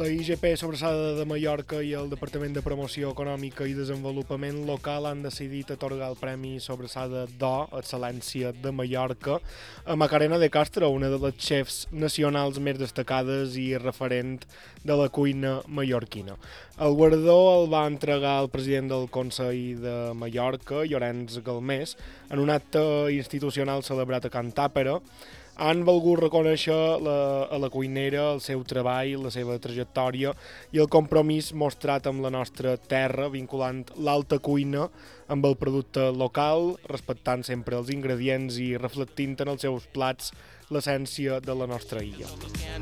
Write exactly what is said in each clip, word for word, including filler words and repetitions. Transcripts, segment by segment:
La I G P Sobrassada de Mallorca i el Departament de Promoció Econòmica i Desenvolupament Local han decidit atorgar el Premi Sobrassada d'Or, Excel·lència de Mallorca, a Macarena de Castro, una de les xefs nacionals més destacades i referent de la cuina mallorquina. El guardó el va entregar el president del Consell de Mallorca, Llorenç Galmés, en un acte institucional celebrat a Can Tàpera. Han volgut reconèixer la, a la cuinera el seu treball, la seva trajectòria i el compromís mostrat amb la nostra terra, vinculant l'alta cuina amb el producte local, respectant sempre els ingredients i reflectint en els seus plats l'essència de la nostra illa.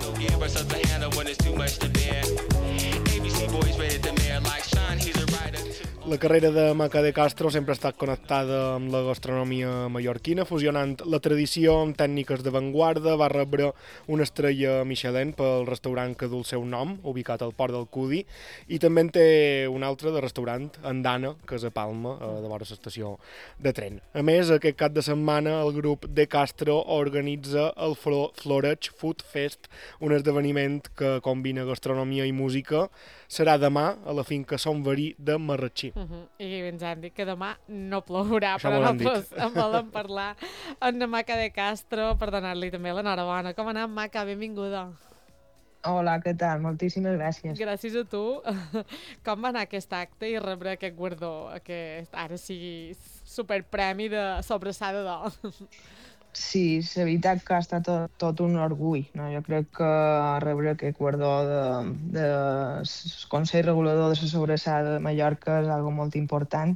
La carrera de Maca de Castro sempre ha estat connectada amb la gastronomia mallorquina, fusionant la tradició amb tècniques d'avantguarda. Va rebre una estrella Michelin pel restaurant que du el seu nom, ubicat al Port del Cudi, i també en té un altre de restaurant, Andana, que és a Palma, de vora l'estació de tren. A més, aquest cap de setmana el grup de Castro organitza el Floreig Food Fest, un esdeveniment que combina gastronomia i música. Serà demà a la finca Son Verí de Marratxí. Uh -huh. I ens han dit que demà no plourà, això però nosaltres en volem parlar amb la Maca de Castro per donar-li també l'enhorabona. Com ha anat, Maca? Benvinguda. Hola, què tal? Moltíssimes gràcies. Gràcies a tu. Com va anar aquest acte i rebre aquest guardó, aquest ara sigui superpremi de Sobrassada d'Or? Sí, la veritat que ha estat tot, tot un orgull, no? Jo crec que rebre aquest guardó de, de Consell Regulador de la Sobrassada de Mallorca és algo molt important,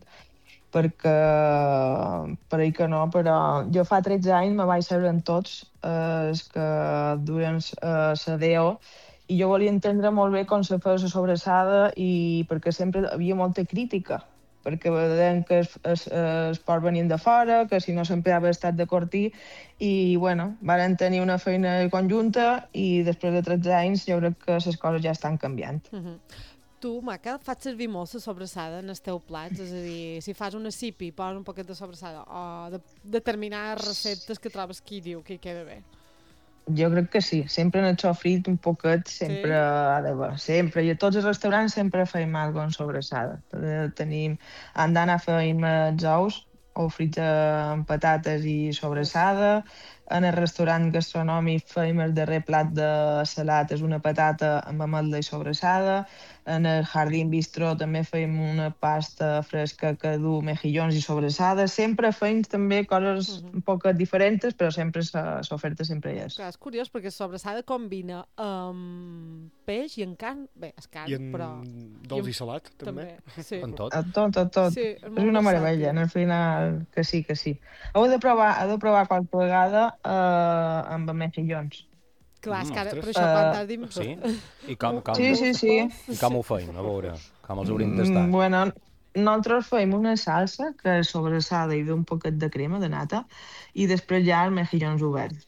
perquè, per ahir que no, però jo fa tretze anys me vaig saber en tots eh, els que duren eh, la D O, i jo volia entendre molt bé com se feia la sobrassada, i perquè sempre hi havia molta crítica, perquè deien que es, es, es pot venir de fora, que si no s'emprava estat de cortí, i bueno, varen tenir una feina conjunta i després de tretze anys jo crec que les coses ja estan canviant. Uh -huh. Tu, Maca, fas servir molt la sobrassada en els teus plats? És a dir, si fas una cipi i poses un poquet de sobrassada, o de, determinades receptes que trobes qui diu que hi queda bé? Jo crec que sí, sempre en el sofrit un poquet sempre sí. Ha d'haver, sempre, i a tots els restaurants sempre feim alguna cosa sobrassada. Tenim, Andana feim els ous, o frits amb patates i sobrassada. En el restaurant gastronòmic feim el darrer plat de salat, és una patata amb ametla i sobrassada. En el Jardín Bistró també feim una pasta fresca que du mejillons i sobrassada. Sempre feim també coses uh -huh. un poc diferents, però sempre l'oferta sempre hi és. Clar, és curiós perquè sobrassada combina amb peix i en carn, bé, és carn, I en però... dolç i, en... i salat, també. també. Sí. En tot. A tot, tot, tot. Sí, és, és una meravella, en el final, que sí, que sí. Heu de provar, heu de provar qualque vegada uh, amb mejillons. Clar, és que ara, Mm, per això quan t'has dit... Sí? I com, com, Sí, sí, sí. I com ho feim? A veure, com els hauríem d'estar? Mm, bueno, nosaltres feim una salsa que és sobrassada i ve un poquet de crema, de nata, i després ja els mejillons oberts.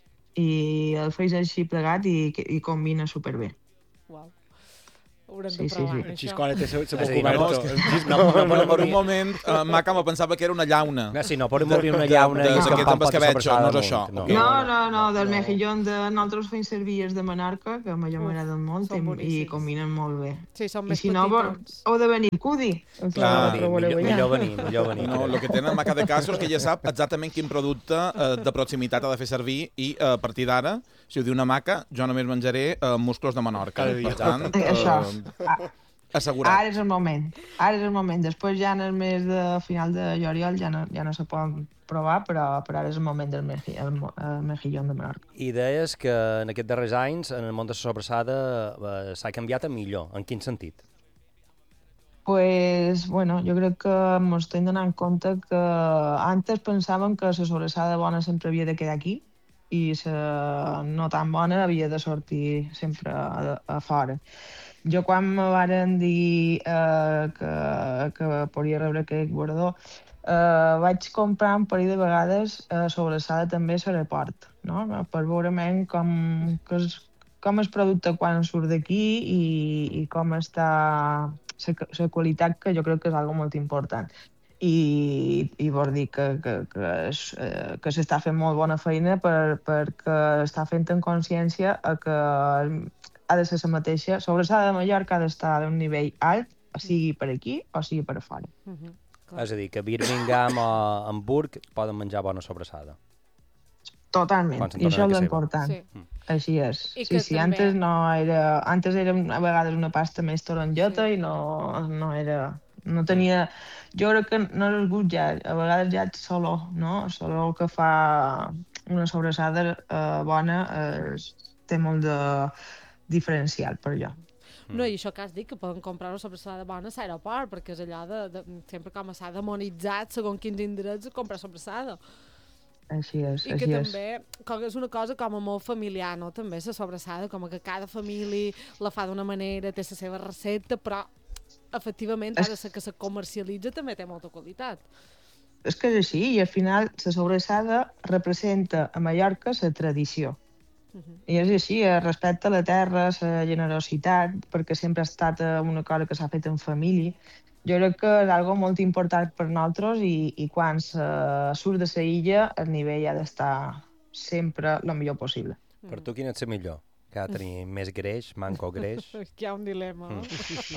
I el feis així plegat i, i combina superbé. Uau. Haurem Sí, de sí, provar, sí. això. El Xisco ara té la boca Sí, no, oberta. és que- No, no, no, per un moment, uh, Maca me pensava que era una llauna. No, sí, no podem obrir una llauna de- i de- escampar d'aquest un amb pot de escabetxo, sobrassada no és damunt. això. No. Ok. No, no, no, del mejillón de nosaltres feim servir els de Menorca, que a mi Uf, m'agraden molt són i, i boníssims. combinen molt bé. Sí, són I més si no, vo- petitons. heu de venir, Cudi. Clar, Però voleu millor, allà. millor venir, millor venir. No, el que tenen Maca de Castro és que ja sap exactament quin producte eh, de proximitat ha de fer servir i eh, a partir d'ara, si ho diu una maca, jo només menjaré eh, musclos de Menorca. Cada dia. Per tant, Eh, Això. eh, assegurat. Ara és el moment. Ara és el moment. Després ja en el mes de final de juliol ja no, ja no se poden provar, però, però ara és el moment del meji, el, mo- el mejillón de Menorca. I deies que en aquests darrers anys, en el món de la sobrassada, eh, s'ha canviat a millor. En quin sentit? Pues, bueno, jo crec que ens estem donant compte que antes pensàvem que la sobrassada bona sempre havia de quedar aquí i la no tan bona havia de sortir sempre a, a fora. Jo quan me varen dir eh, que, que podia rebre aquest guardó, eh, vaig comprar un parell de vegades eh, sobrassada també a l'aeroport, no? Per veure com, que és, com és producte quan surt d'aquí i, i com està la qualitat, que jo crec que és algo molt important. I, i vol dir que, que, que, és, eh, que s'està fent molt bona feina per, perquè està fent en consciència a que ha de ser la mateixa. Sobrassada de Mallorca ha d'estar d'un nivell alt, o sigui per aquí o sigui per a fora. Uh -huh. És a dir, que a Birmingham o Hamburg poden menjar bona sobrassada. Totalment, Quan se'n i això tornen és a casa l'important. Sí. Així és. I Sí, que sí, també- antes no era... Antes era a vegades una pasta més taronjota i no, no era... No tenia... Jo crec que no és el gust ja, a vegades ja ets solo, no? Solo el que fa una sobrassada eh, bona eh, té molt de diferencial per jo. No, i això que has dit, que poden comprar una sobrassada bona a l'aeroport, perquè és allò de, de sempre com s'ha demonitzat, segons quins indrets, comprar sobrassada. Així és, I així que és. també com és una cosa com a molt familiar, no? També la sobrassada, com que cada família la fa d'una manera, té la seva recepta, però efectivament ha de ser que se comercialitza també té molta qualitat. És que és així, i al final la sobrassada representa a Mallorca la tradició. Uh -huh. I és així, el respecte a la terra, la generositat, perquè sempre ha estat eh, una cosa que s'ha fet en família. Jo crec que és algo molt important per nosaltres i, i quan se surt de la illa el nivell ha d'estar sempre el millor possible. Per tu quin és el millor? Que ha de tenir més greix, manco greix? Hi ha un dilema. Mm.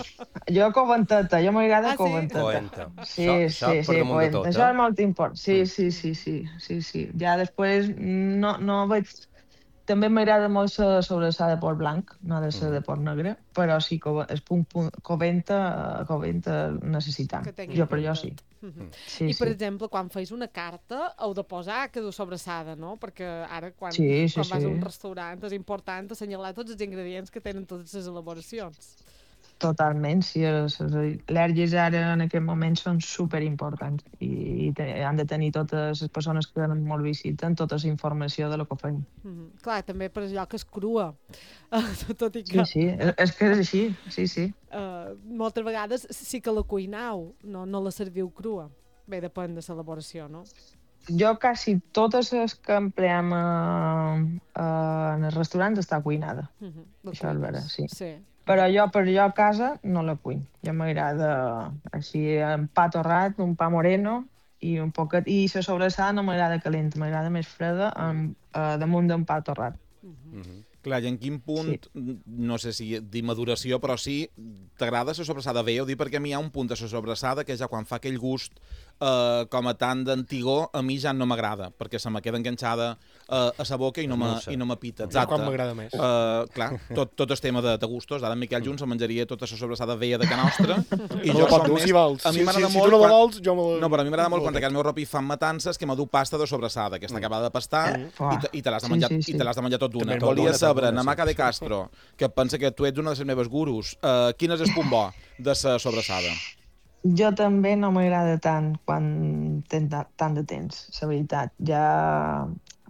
Jo coventeta, jo m'agrada Ah, sí? coventeta. Coenta. Sí, Això- sí, això per sí, damunt de coenta. tot, Això eh? és molt important. Sí, Mm. sí, sí, sí, sí, sí. Ja després no, no veig... També m'agrada molt la sobrassada de porc blanc, no ha de ser Mm. de porc negre, però sí, co- és punt, punt, coventa, coventa necessitam. Que tingui Jo per jo pinta. sí. Uh -huh. Sí, I, per sí. exemple, quan feis una carta, heu de posar que du sobrassada, no? Perquè ara, quan, Sí, sí, quan vas sí. a un restaurant, és important assenyalar tots els ingredients que tenen totes les elaboracions. Totalment, sí. Les les al·lèrgies ara en aquest moment són superimportants i, i te, han de tenir totes les persones que molt visiten tota la informació de lo que fem. Uh -huh. Clar, també per allò que és crua. Uh, tot i Sí, que sí, és, és que és així, sí, sí. uh, moltes vegades sí que la cuinau, no, no la serviu crua. Bé, depèn de l'elaboració, no? Jo quasi totes les que empleem a, a, en els restaurants està cuinada. Uh -huh. La Això és cuines. vera, sí. Sí. Però jo, per jo a casa, no la cuin. Jo m'agrada així, en pa torrat, un pa moreno i un poquet... I la sobrassada no m'agrada calenta, m'agrada més freda amb, eh, damunt d'un pa torrat. Uh -huh. Mm -hmm. Clar, i en quin punt, sí. no sé si dir maduració, però sí, t'agrada la sobrassada bé? Ho dic perquè a mi hi ha un punt de la sobrassada que ja quan fa aquell gust eh, com a tant d'antigó, a mi ja no m'agrada, perquè se me queda enganxada eh, a la boca i no me, i no m'apita. Ja quan m'agrada més. Uh, clar, tot, tot és tema de, de gustos. Ara en Miquel Junts se menjaria tota la sobrassada veia de Can Nostra. I Me jo la pot som dur, més... si vols. A mi Si- m'agrada si- si molt... tu no la quan- vols, jo me la- No, però a mi m'agrada molt me la quan el meu ropi fan matances que m'adu pasta de sobrassada, que està acabada de pastar Mm. i, te, i te l'has de Sí, menjar, sí, sí. i te l'has de menjar tot d'una. També és Volia molt bona, saber, tot d'una, na Maca sí. de Castro, que pensa que tu ets una de les meves gurus, uh, quin és el punt bo de la sobrassada? Jo també no m'agrada tant quan tens ta- tant de temps, la veritat. Ja...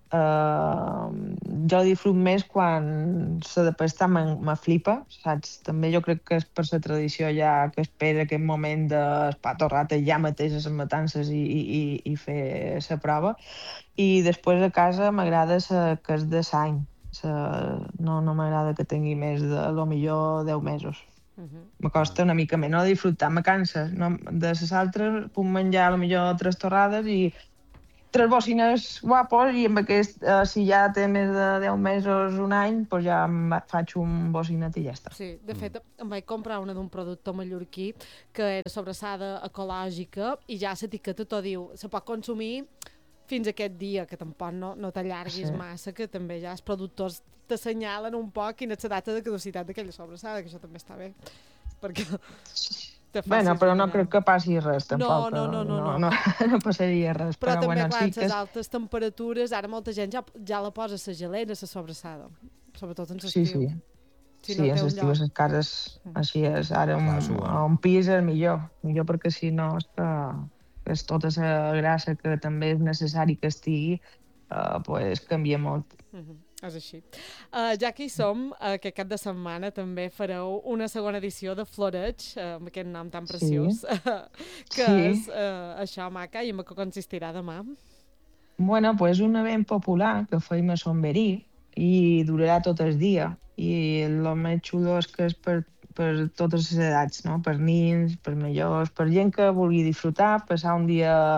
Eh, jo disfrut més quan la de pasta me, me flipa, saps? També jo crec que és per la tradició ja que espera aquest moment de pa torrat ja mateix a les matances i, i, i, i fer la prova. I després a casa m'agrada la que és de l'any. No, no m'agrada que tingui més de, lo millor, deu mesos. Uh -huh. Me costa una mica més, no de disfrutar, me cansa. No? De les altres puc menjar potser tres torrades i tres bocines guapos i amb aquest, eh, si ja té més de deu mesos, un any, doncs ja em faig un bocinet i ja està. Sí, de fet, em vaig comprar una d'un productor mallorquí que era sobrassada ecològica i ja l'etiqueta t'ho diu, se pot consumir fins aquest dia, que tampoc no, no t'allarguis Sí. massa, que també ja els productors t'assenyalen un poc quina és la data de caducitat d'aquella sobrassada, que això també està bé, perquè te Bueno, facis però no una- crec que passi res, No, tampoc. no, no, no, no, no. no, no passaria res. Però, Però, també bueno, quan sí les que és... altes temperatures, ara molta gent ja, ja la posa a la gelera, la sobrassada, sobretot en Sí, l'estiu. sí. Si Sí, no en té un l'estiu a lloc. les cases així és. Ara un, Clar, suen. a un pis és millor. Millor perquè si no és que és tota la grassa que també és necessari que estigui, uh, pues canvia molt. Uh -huh. És així. Uh, ja que hi som, uh, aquest cap de setmana també fareu una segona edició de Floreig, uh, amb aquest nom tan preciós, que Sí. és uh, això, Maca, i en què consistirà demà. Bueno, pues un event popular que feim a Somberí i durarà tot el dia. I el més xulo és que és per, per totes les edats, no? Per nins, per majors, per gent que vulgui disfrutar, passar un dia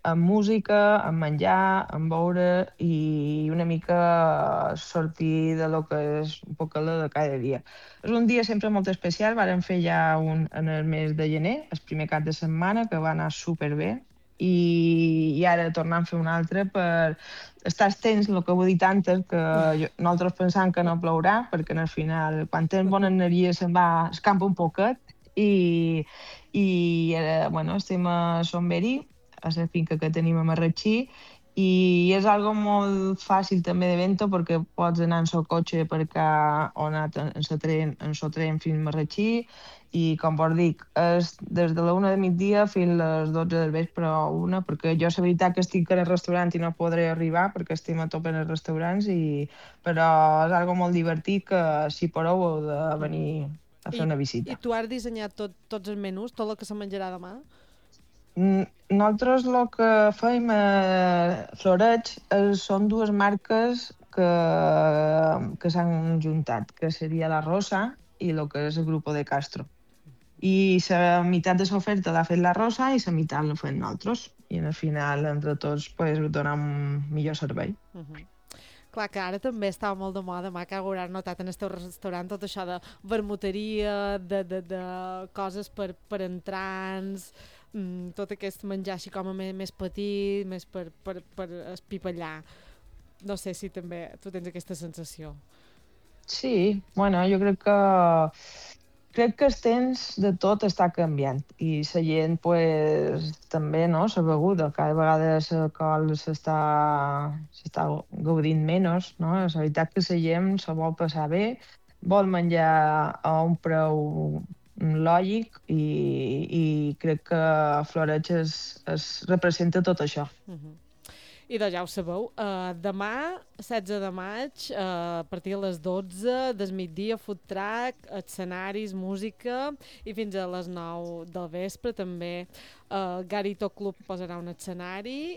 amb música, amb menjar, amb beure i una mica sortir de lo que és un poc la de cada dia. És un dia sempre molt especial, vàrem fer ja un en el mes de gener, el primer cap de setmana, que va anar superbé, i, i ara tornar a fer un altre per estar tens, el que vull dir tantes, que jo, nosaltres pensam que no plourà, perquè al final, quan tens bona energia, se'n va, escampa un poquet, i, i ara, bueno, estem a Somberi, a la finca que tenim a Marratxí, i és algo molt fàcil també de vento perquè pots anar en el cotxe per cá o anar en el tren, en el tren fins a Marratxí, i com vos dic, és des de la una de migdia fins a les dotze del vespre o una, perquè jo la veritat que estic en el restaurant i no podré arribar perquè estem a tope en els restaurants, i, però és algo molt divertit que si podeu heu de venir a fer I, una visita. I tu has dissenyat tot, tots els menús, tot el que se menjarà demà? Nosaltres el que fem a Floreig són dues marques que, que s'han juntat, que seria la Rosa i el que és el Grupo de Castro. I la meitat de l'oferta l'ha fet la Rosa i la meitat l'ha fet nosaltres. I al final, entre tots, pues, donem un millor servei. Uh -huh. Clar que ara també estava molt de moda, mà que hauràs notat en el teu restaurant tot això de vermuteria, de, de, de coses per, per entrants, mm, tot aquest menjar així com a més, més petit, més per, per, per espipallar. No sé si també tu tens aquesta sensació. Sí, bueno, jo crec que crec que els temps de tot està canviant i la gent pues, també, no?, la beguda. Cada vegada l'alcohol s'està s'està gaudint menys, no? La veritat que la gent se vol passar bé, vol menjar a un preu lògic i, i crec que Floreig es, es representa tot això. Uh-huh. I doncs ja ho sabeu, uh, demà, setze de maig, uh, a partir de les dotze, del migdia, food truck, escenaris, música, i fins a les nou del vespre també uh, Garito Club posarà un escenari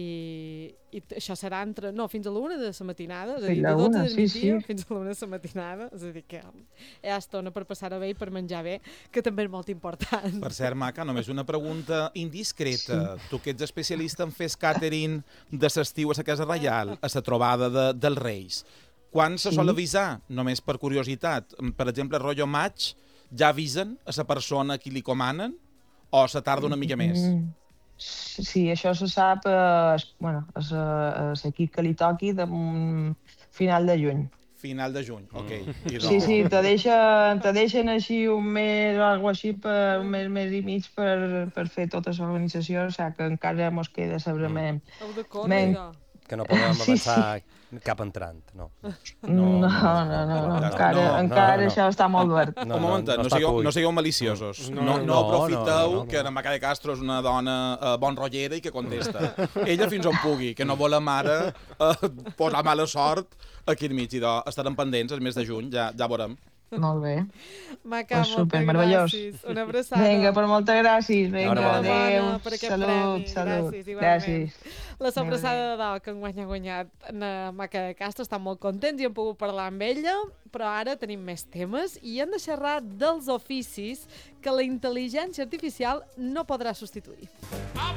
i, i això serà entre, no, fins a l'una de la matinada, és a dir, de dotze del migdia fins a l'una de la matinada, és a dir que hi ha estona per passar-ho bé i per menjar bé, que també és molt important. Per cert, Maca, només una pregunta indiscreta. Sí. Tu que ets especialista en fer catering de l'estiu a la Casa Reial, a la trobada de, dels Reis, quan se sol avisar? Només per curiositat. Per exemple, rotllo maig, ja avisen a la persona a qui li comanen o se tarda una mica més? Mm. Sí, això se sap eh, bueno, a l'equip que li toqui de final de juny. Final de juny, ok. Mm. I Sí, sí, te deixen, te deixen així un mes o alguna així, per un mes, mes i mig per, per fer tota l'organització, o sigui que encara mos queda saber mm. Heu de córrer, ja. Que no podem avançar sí, sí. cap entrant, no. No, no, no, no, no. encara, no, no, encara no, no. Això està molt verd. No, un moment, no, no, no, sigueu, no sigueu maliciosos. No, no, no, no aprofiteu no, no, no. que la Maca de Castro és una dona uh, bon rotllera i que contesta. Ella fins on pugui, que no volem ara uh, posar mala sort aquí al mig. I doncs estarem pendents el mes de juny, ja, ja veurem. Molt bé. Maca, pues moltes gràcies. Una abraçada. Vinga, per moltes gràcies. Vinga, adéu. Per aquest salut, premi. salut. Gràcies, igualment. Gràcies. La sobrassada de dalt que enguany ha guanyat la Maca de Castro, estan molt contents i hem pogut parlar amb ella, però ara tenim més temes i hem de xerrar dels oficis que la intel·ligència artificial no podrà substituir.